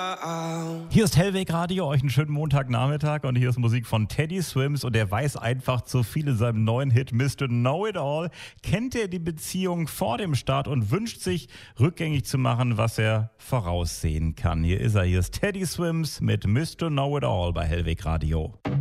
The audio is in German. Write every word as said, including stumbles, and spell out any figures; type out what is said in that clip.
Hier ist Hellweg Radio, euch einen schönen Montagnachmittag und hier ist Musik von Teddy Swims und er weiß einfach zu viel in seinem neuen Hit Mister Know-It-All. Kennt er die Beziehung vor dem Start und wünscht sich rückgängig zu machen, was er voraussehen kann. Hier ist er, hier ist Teddy Swims mit Mister Know-It-All bei Hellweg Radio.